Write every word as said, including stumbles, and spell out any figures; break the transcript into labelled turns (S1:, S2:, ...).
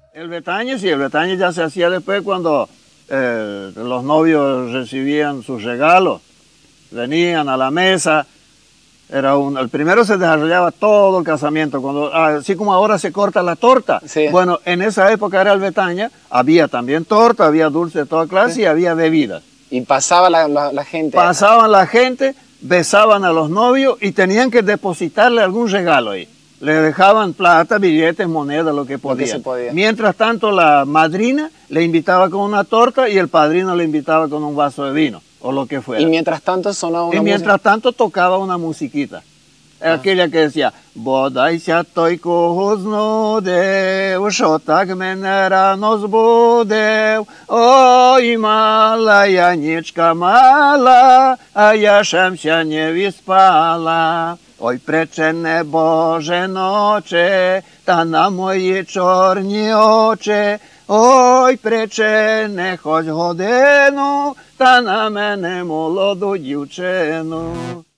S1: El Betañe, sí, el Betañe ya se hacía después cuando eh, los novios recibían sus regalos, venían a la mesa. Era un, el primero se desarrollaba todo el casamiento, cuando, así como ahora se corta la torta.
S2: Sí.
S1: Bueno, en esa época era el Betaña, había también torta, había dulce de toda clase, sí, y había bebidas.
S2: Y pasaba la, la, la gente.
S1: Pasaban la gente, besaban a los novios y tenían que depositarle algún regalo ahí. Le dejaban plata, billetes, monedas, lo que podían.
S2: Lo que se podía.
S1: Mientras tanto, la madrina le invitaba con una torta y el padrino le invitaba con un vaso de vino, o lo que fuera.
S2: Y mientras tanto sonaba una
S1: Y mientras
S2: música.
S1: tanto tocaba una musiquita.
S2: Ah.
S1: Aquella que decía, Bodajся toj koznodeu, šotak menera nos budeu, oj mala Janička mala, a ja šem się nie vyspala. Oj prečene Bože noče, ta na moji čorni oče, oj prečene hoď hodinu, ta na mene молоду дівчину.